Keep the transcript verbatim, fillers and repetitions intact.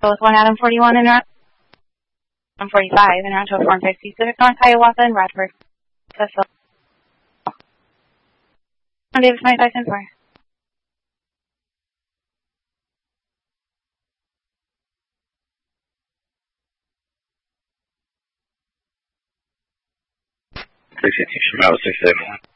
with one Adam forty-one and one forty-five and around to four and five Pacific North Hiawatha and Radford. On Davis my five ten four. six eighteen, Shimano six seven one.